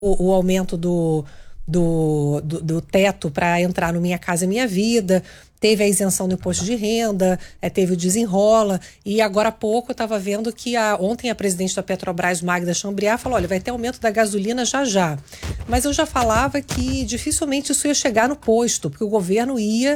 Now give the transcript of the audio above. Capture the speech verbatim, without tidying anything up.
o, o aumento do, do, do, do teto para entrar no Minha Casa Minha Vida, teve a isenção do imposto de renda, é, teve o desenrola, e agora há pouco eu estava vendo que a, ontem a presidente da Petrobras, Magda Chambriard, falou, olha, vai ter aumento da gasolina já já. Mas eu já falava que dificilmente isso ia chegar no posto, porque o governo ia